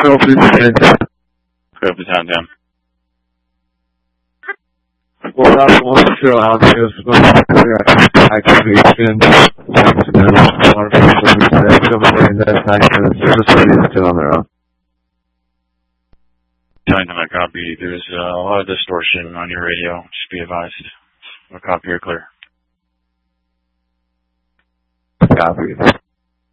Clear up the town down. Well, that's 160 ounces, clear activation, accidental water from the still on their own. Dynamite copy. There's a lot of distortion on your radio. Just be advised. We'll copy or clear. Copy.